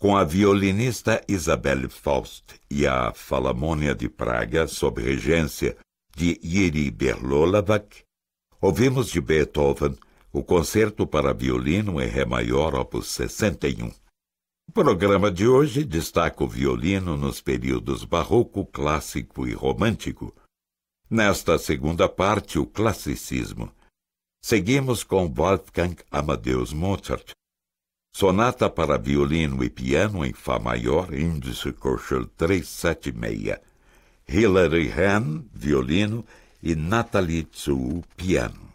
com a violinista Isabelle Faust e a Filarmônia de Praga, sob regência de Jiří Berlolovac, ouvimos de Beethoven o Concerto para Violino em Ré maior, opus 61. O programa de hoje destaca o violino nos períodos barroco, clássico e romântico. Nesta segunda parte, o classicismo. Seguimos com Wolfgang Amadeus Mozart. Sonata para violino e piano em Fá maior, índice Köchel 376. Hilary Hahn, violino, e Nathalie Tsu, piano.